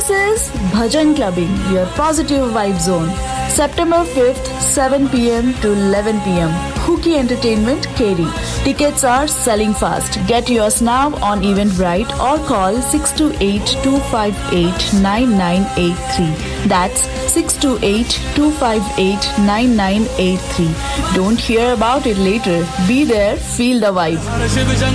This is Bhajan Clubbing, your positive vibe zone. September 5th, 7 pm to 11 pm. Hooky Entertainment, Keri. Tickets are selling fast. Get yours now on Eventbrite or call 628-258-9983. That's 628-258-9983. Don't hear about it later. Be there, feel the vibe.